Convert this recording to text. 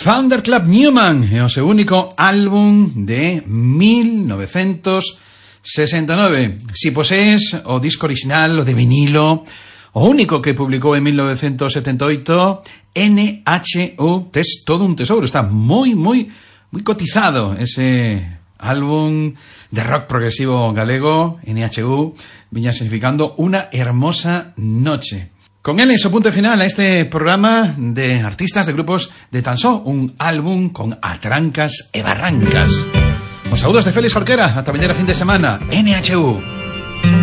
Thunderclap Newman é o seu único álbum de 1969. Si posees o disco original, o de vinilo, o único que publicou en 1978, NHU, tes todo un tesouro, está moi cotizado ese álbum de rock progresivo galego. NHU viña significando Una hermosa noche. Con eles o punto final a este programa de artistas de grupos de tan só un álbum con atrancas e barrancas. Os saúdos de Félix Jorquera, ata veñer a fin de semana. NHU.